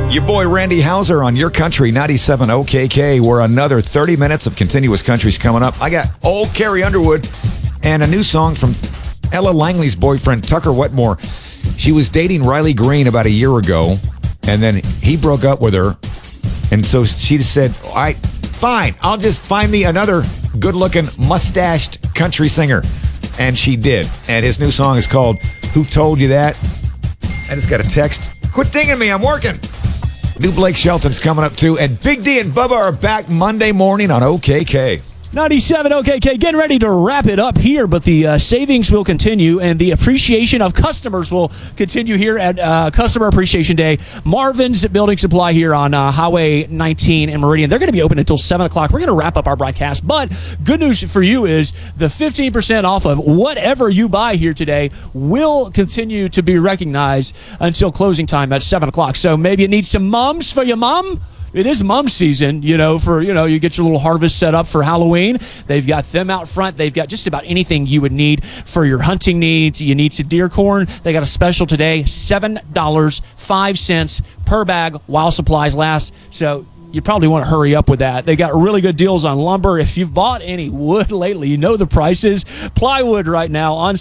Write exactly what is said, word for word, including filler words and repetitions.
Your boy Randy Hauser on Your Country ninety-seven O K K, where another thirty minutes of continuous country's coming up. I got old Carrie Underwood and a new song from Ella Langley's boyfriend, Tucker Wetmore. She was dating Riley Green about a year ago, and then he broke up with her. And so she just said, all right, fine, I'll just find me another good-looking, mustached country singer. And she did. And his new song is called Who Told You That? I just got a text. Quit dinging me, I'm working. New Blake Shelton's coming up too, and Big D and Bubba are back Monday morning on O K K. ninety-seven O K K, getting ready to wrap it up here, but the uh, savings will continue and the appreciation of customers will continue here at uh, Customer Appreciation Day. Marvin's Building Supply here on uh, Highway nineteen and Meridian. They're going to be open until seven o'clock. We're going to wrap up our broadcast, but good news for you is the fifteen percent off of whatever you buy here today will continue to be recognized until closing time at seven o'clock. So maybe you need some mums for your mom. It is mum season, you know, for, you know, you get your little harvest set up for Halloween. They've got them out front. They've got just about anything you would need for your hunting needs. You need some deer corn. They got a special today, seven dollars and five cents per bag while supplies last. So you probably want to hurry up with that. They got really good deals on lumber. If you've bought any wood lately, you know the prices. Plywood right now on